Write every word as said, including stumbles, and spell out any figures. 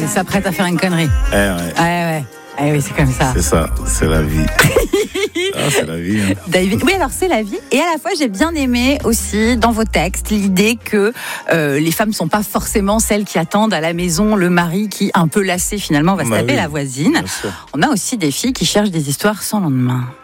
elle s'apprête à faire une connerie. Eh ouais. Ouais, ouais. Eh oui, c'est comme ça. C'est ça, c'est la vie. Ah, c'est la vie. Hein. David, oui, alors c'est la vie. Et à la fois, j'ai bien aimé aussi dans vos textes l'idée que euh, les femmes sont pas forcément celles qui attendent à la maison le mari qui, un peu lassé finalement, va se Bah taper oui, la voisine. bien sûr. On a aussi des filles qui cherchent des histoires sans lendemain.